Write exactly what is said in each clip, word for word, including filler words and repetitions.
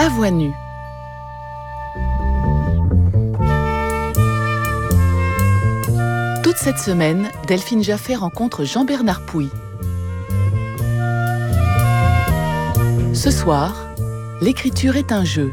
À voix nue. Toute cette semaine, Delphine Jaffé rencontre Jean-Bernard Pouy. Ce soir, l'écriture est un jeu.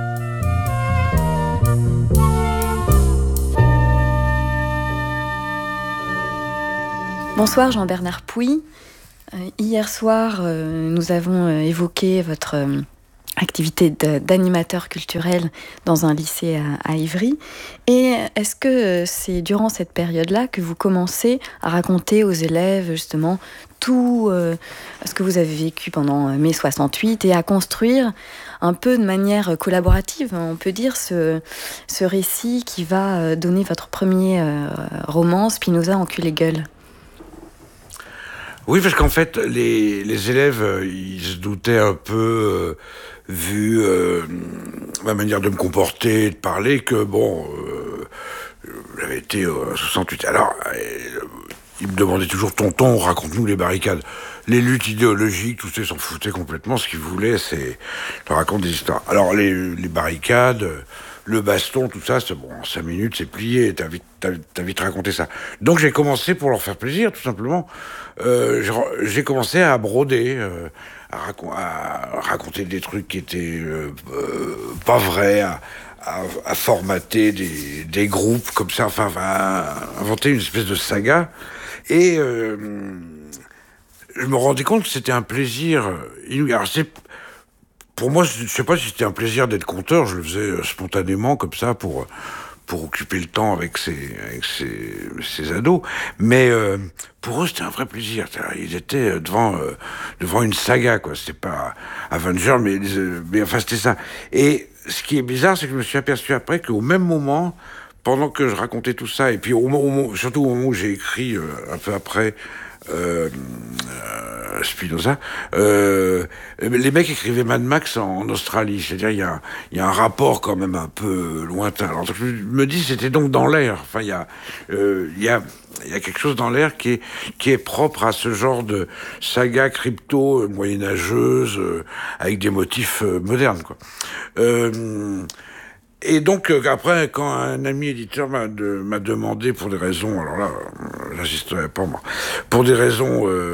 Bonsoir Jean-Bernard Pouy. Euh, hier soir, euh, nous avons euh, évoqué votre euh, activité de, d'animateur culturel dans un lycée à, à Ivry. Et est-ce que euh, c'est durant cette période-là que vous commencez à raconter aux élèves justement tout euh, ce que vous avez vécu pendant mai soixante-huit et à construire un peu de manière collaborative, on peut dire, ce, ce récit qui va donner votre premier euh, roman, Spinoza Encule et gueule? Oui, parce qu'en fait, les, les élèves, euh, ils se doutaient un peu, euh, vu euh, ma manière de me comporter, de parler, que bon, euh, j'avais été en euh, soixante-huit. Alors, euh, ils me demandaient toujours, tonton, raconte-nous les barricades. Les luttes idéologiques, tout ça, ils s'en foutaient complètement. Ce qu'ils voulaient, c'est leur raconter des histoires. Alors, les, les barricades, le baston, tout ça, c'est bon, en cinq minutes, c'est plié, t'as vite, t'as, t'as vite raconté ça. Donc, j'ai commencé pour leur faire plaisir, tout simplement. Euh, j'ai commencé à broder, euh, à, raco- à raconter des trucs qui étaient euh, euh, pas vrais, à, à, à formater des, des groupes comme ça, enfin, à inventer une espèce de saga. Et euh, je me rendais compte que c'était un plaisir inouï. Alors c'est, pour moi, je sais pas si c'était un plaisir d'être conteur, je le faisais spontanément comme ça pour pour occuper le temps avec ces, avec ces, ces ados. Mais euh, pour eux, c'était un vrai plaisir. Ils étaient devant, euh, devant une saga, quoi. C'était pas Avenger, mais, mais enfin, c'était ça. Et ce qui est bizarre, c'est que je me suis aperçu après qu'au même moment, pendant que je racontais tout ça, et puis au moment, surtout au moment où j'ai écrit, euh, un peu après, Euh, euh, Spinoza, euh, les mecs écrivaient Mad Max en, en Australie, c'est-à-dire il y a, il y a un rapport quand même un peu lointain. Alors je me dis c'était donc dans l'air. Enfin il y a, euh, il y a, il y a quelque chose dans l'air qui est qui est propre à ce genre de saga crypto moyenâgeuse euh, avec des motifs euh, modernes, quoi. Euh, Et donc, euh, après, quand un ami éditeur m'a, de, m'a demandé, pour des raisons, alors là, euh, j'insisterai pas, moi, pour des raisons euh,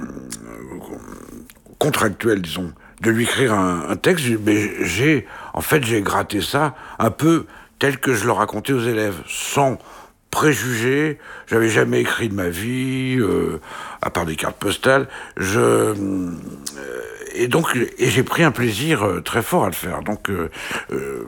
contractuelles, disons, de lui écrire un, un texte, j'ai, mais j'ai, en fait, j'ai gratté ça un peu tel que je le racontais aux élèves, sans préjugés. J'avais jamais écrit de ma vie, euh, à part des cartes postales. Je... Euh, et donc, et j'ai pris un plaisir euh, très fort à le faire. Donc, euh, euh,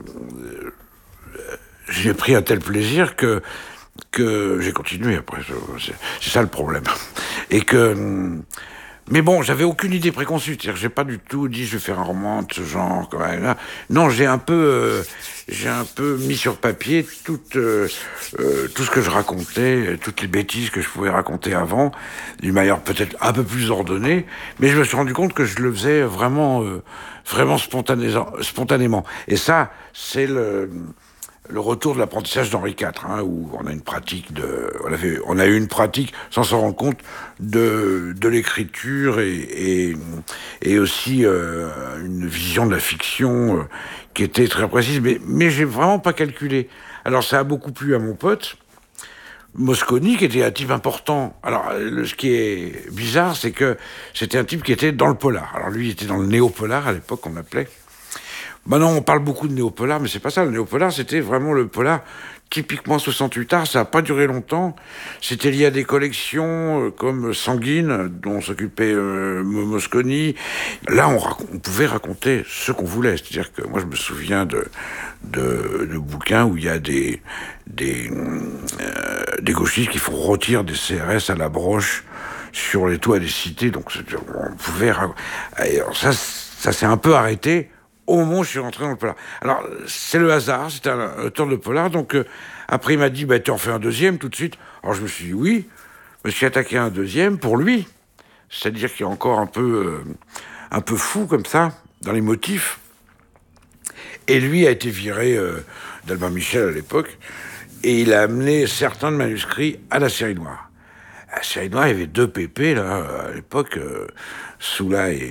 j'ai pris un tel plaisir que que j'ai continué après. C'est, c'est ça le problème. Et que, mais bon, j'avais aucune idée préconçue. C'est-à-dire que j'ai pas du tout dit je vais faire un roman de ce genre. Quand même. Non, j'ai un peu, euh, j'ai un peu mis sur papier tout, euh, euh, tout ce que je racontais, toutes les bêtises que je pouvais raconter avant, d'une manière peut-être un peu plus ordonnée. Mais je me suis rendu compte que je le faisais vraiment, euh, vraiment spontanément, spontanément. Et ça, c'est le le retour de l'apprentissage d'Henri quatre, hein, où on a une pratique de, on avait, on a eu une pratique sans s'en rendre compte de de l'écriture et et, et aussi euh, une vision de la fiction euh, qui était très précise, mais mais j'ai vraiment pas calculé. Alors ça a beaucoup plu à mon pote Mosconi, qui était un type important. Alors le, ce qui est bizarre, c'est que c'était un type qui était dans le polar. Alors lui, il était dans le néo-polar à l'époque, on appelait. Maintenant, on parle beaucoup de néo-polar, mais c'est pas ça. Le néo-polar, c'était vraiment le polar typiquement soixante-huit art. Ça a pas duré longtemps. C'était lié à des collections euh, comme Sanguine, dont s'occupait euh, Mosconi. Là, on, rac- on pouvait raconter ce qu'on voulait. C'est-à-dire que moi, je me souviens de, de, de bouquins où il y a des, des, euh, des gauchistes qui font rôtir des C R S à la broche sur les toits des cités. Donc, on pouvait... Rac- Alors, ça, ça s'est un peu arrêté au moment où je suis rentré dans le polar. Alors, c'est le hasard, c'était un auteur de polar, donc euh, après il m'a dit, bah, tu en fais un deuxième tout de suite. Alors je me suis dit oui, je me suis attaqué à un deuxième pour lui, c'est-à-dire qu'il est encore un peu, euh, un peu fou comme ça, dans les motifs. Et lui a été viré euh, d'Albin Michel à l'époque, et il a amené certains de manuscrits à la série noire. À la série noire, il y avait deux pépés, là, à l'époque, euh, Soula et...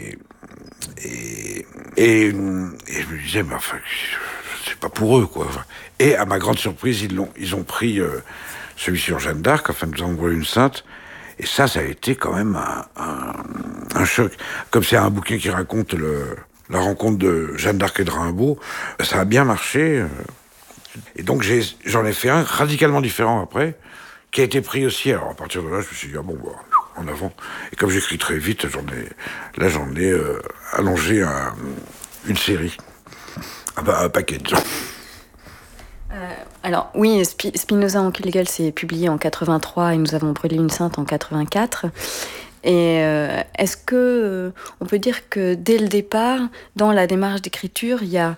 et, et, et je me disais, mais enfin, c'est pas pour eux, quoi. Et à ma grande surprise, ils, l'ont, ils ont pris euh, celui sur Jeanne d'Arc, enfin, nous avons brûlé une sainte. Et ça, ça a été quand même un, un, un choc. Comme c'est un bouquin qui raconte le, la rencontre de Jeanne d'Arc et de Rimbaud, ça a bien marché. Et donc, j'ai, j'en ai fait un radicalement différent après, qui a été pris aussi. Alors, à partir de là, je me suis dit, ah bon, bah, en avant. Et comme j'écris très vite, j'en ai, là, j'en ai euh, allongé un, une série. Ah bah, un paquet, disons. Euh, alors oui, Sp- Spinoza en Kulegel s'est publié en quatre-vingt-trois et nous avons brûlé une sainte en quatre-vingt-quatre. Et euh, est-ce que euh, on peut dire que dès le départ, dans la démarche d'écriture, il y a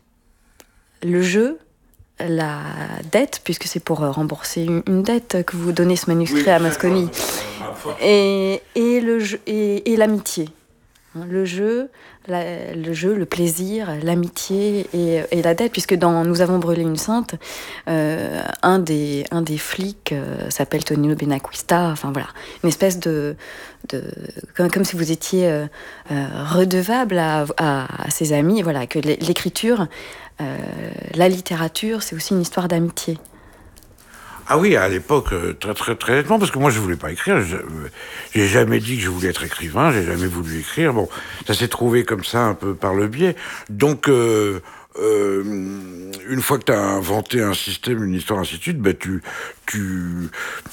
le jeu, la dette, puisque c'est pour rembourser une, une dette que vous donnez ce manuscrit oui, à Mosconi, et, et, le jeu, et, et l'amitié. Le jeu, la, le jeu, le plaisir, l'amitié et, et la dette, puisque dans Nous avons brûlé une sainte, euh, un, des, un des flics euh, s'appelle Tonino Benacquista, enfin voilà, une espèce de... de comme, comme si vous étiez euh, euh, redevable à, à, à ses amis, voilà, que l'écriture, euh, la littérature, c'est aussi une histoire d'amitié. Ah oui, à l'époque, très très très nettement, parce que moi je voulais pas écrire, je, j'ai jamais dit que je voulais être écrivain, j'ai jamais voulu écrire, bon, ça s'est trouvé comme ça un peu par le biais, donc euh, euh, une fois que tu as inventé un système, une histoire, ainsi de suite, ben tu, tu,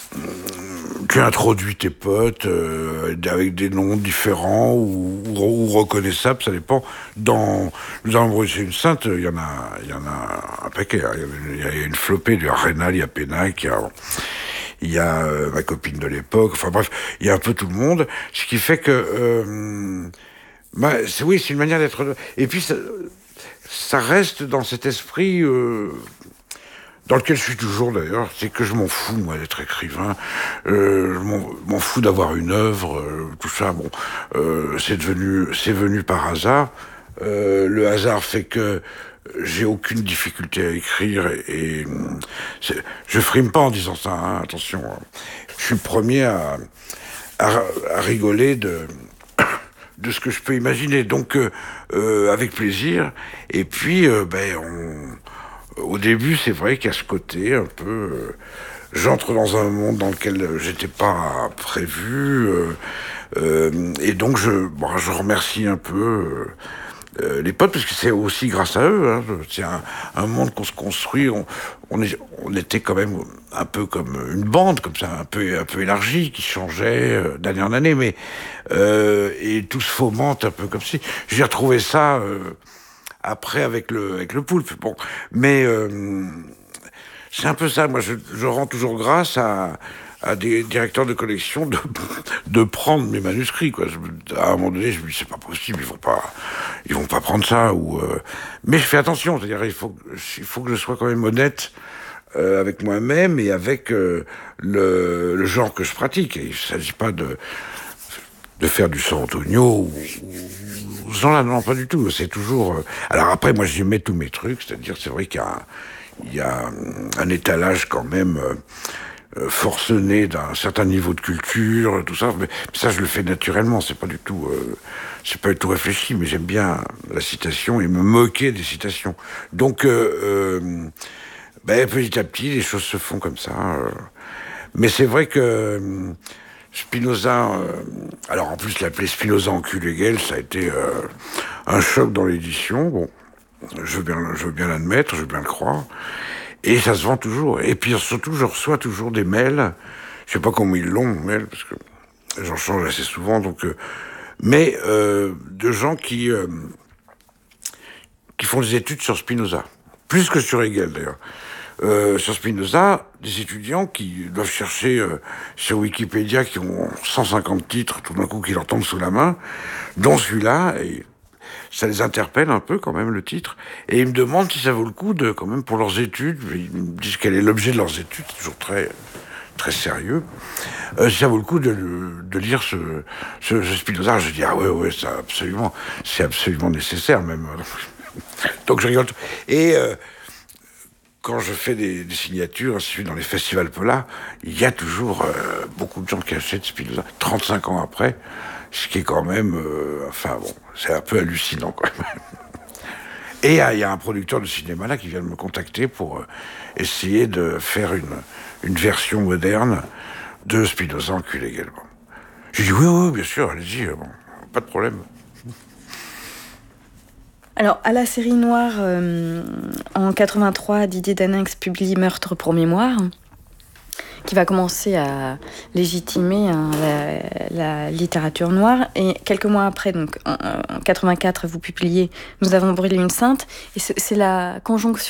tu introduis tes potes euh, avec des noms différents ou, ou, ou reconnaissables, ça dépend. Dans Nous avons brûlé une sainte, il y en a, il y en a un paquet. Hein. Il y a une flopée, il y a Rénal, il y a Pénac, il y a, il y a euh, ma copine de l'époque. Enfin bref, il y a un peu tout le monde, ce qui fait que, euh, bah, c'est, oui, c'est une manière d'être. Et puis ça, ça reste dans cet esprit. Euh, dans lequel je suis toujours d'ailleurs, c'est que je m'en fous, moi, d'être écrivain, euh, je m'en, m'en fous d'avoir une œuvre, euh, tout ça, bon, euh, c'est devenu, c'est venu par hasard. Euh, le hasard fait que j'ai aucune difficulté à écrire et, et c'est, je frime pas en disant ça, hein, attention. Je suis le premier à, à, à rigoler de... de ce que je peux imaginer, donc euh, avec plaisir. Et puis, euh, ben, on... Au début, c'est vrai qu'il y a ce côté un peu... Euh, j'entre dans un monde dans lequel j'étais pas prévu. Euh, euh, et donc, je, bon, je remercie un peu euh, les potes, parce que c'est aussi grâce à eux. Hein, c'est un, un monde qu'on se construit. On, on, est, on était quand même un peu comme une bande, comme ça, un peu, un peu élargie, qui changeait euh, d'année en année. Mais, euh, et tout se fomente un peu comme si... J'ai retrouvé ça... Euh, après avec le avec le poulpe, bon, mais euh, c'est un peu ça. Moi, je, je rends toujours grâce à à des directeurs de collection de de prendre mes manuscrits, quoi. Je, à un moment donné, je me dis c'est pas possible, ils vont pas ils vont pas prendre ça ou. Euh, mais je fais attention, c'est-à-dire il faut il faut que je sois quand même honnête euh, avec moi-même et avec euh, le le genre que je pratique. Et il s'agit pas de de faire du San Antonio ou, ou sans là, non, pas du tout. C'est toujours... Euh... Alors après, moi, j'y mets tous mes trucs, c'est-à-dire, c'est vrai qu'il y a un, il y a un étalage quand même euh, forcené d'un certain niveau de culture, tout ça. Mais ça, je le fais naturellement, c'est pas du tout... Euh, c'est pas du tout réfléchi, mais j'aime bien la citation et me moquer des citations. Donc, euh, euh, ben, petit à petit, les choses se font comme ça. Euh. Mais c'est vrai que... Euh, Spinoza, euh, alors en plus l'appeler Spinoza en Kulegel, ça a été euh, un choc dans l'édition. Bon, je veux bien, je veux bien l'admettre, je veux bien le croire. Et ça se vend toujours. Et puis surtout, je reçois toujours des mails. Je sais pas comment ils l'ont, mails, parce que j'en change assez souvent. Donc, euh, mais euh, de gens qui euh, qui font des études sur Spinoza, plus que sur Hegel d'ailleurs. Euh, sur Spinoza, des étudiants qui doivent chercher euh, sur Wikipédia, qui ont cent cinquante titres, tout d'un coup, qui leur tombent sous la main, dont celui-là, et ça les interpelle un peu, quand même, le titre, et ils me demandent si ça vaut le coup, de, quand même, pour leurs études, ils me disent quel est l'objet de leurs études, c'est toujours très, très sérieux, euh, si ça vaut le coup de, de lire ce, ce, ce Spinoza. Je dis, ah ouais, ouais, ça, absolument, c'est absolument nécessaire, même. Donc je rigole. Et... Euh, quand je fais des, des signatures, ainsi de suite, dans les festivals Polar, il y a toujours euh, beaucoup de gens qui achètent Spinoza. trente-cinq ans après, Ce qui est quand même... Euh, enfin bon, c'est un peu hallucinant quand même. Et il y, y a un producteur de cinéma là qui vient de me contacter pour euh, essayer de faire une, une version moderne de Spinoza enculé également. J'ai dit oui, oui, bien sûr, allez-y, bon, pas de problème. Alors, à la série Noire, euh, en quatre-vingt-trois, Didier Daninx publie Meurtre pour mémoire, qui va commencer à légitimer hein, la, la littérature noire. Et quelques mois après, donc en, en quatre-vingt-quatre, vous publiez Nous avons brûlé une sainte. Et c'est, c'est la conjonction